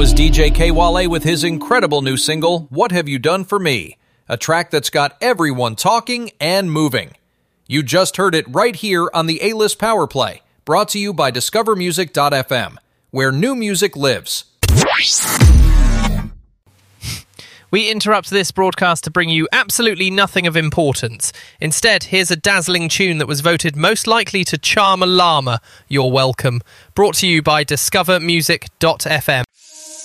was DJ K-Wale with his incredible new single, What Have You Done For Me? A track that's got everyone talking and moving. You just heard it right here on the A-List Power Play, brought to you by DiscoverMusic.fm, where new music lives. We interrupt this broadcast to bring you absolutely nothing of importance. Instead, here's a dazzling tune that was voted most likely to charm a llama. You're welcome. Brought to you by DiscoverMusic.fm.